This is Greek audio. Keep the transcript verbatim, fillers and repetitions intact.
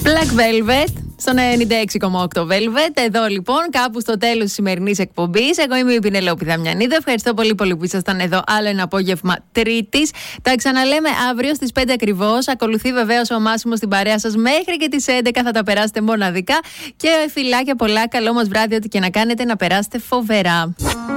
Black Velvet στον ενενήντα έξι κόμμα οκτώ Velvet. Εδώ λοιπόν, κάπου στο τέλος της σημερινής εκπομπής. Εγώ είμαι η Πινελόπη Δαμιανίδου. Ευχαριστώ πολύ πολύ που ήσασταν εδώ άλλο ένα απόγευμα Τρίτης. Τα ξαναλέμε αύριο στις πέντε ακριβώς. Ακολουθεί βεβαίως ο Μάσιμος στην παρέα σας μέχρι και τις έντεκα. Θα τα περάσετε μοναδικά. Και φιλάκια πολλά. Καλό μας βράδυ, ό,τι και να κάνετε, να περάσετε φοβερά.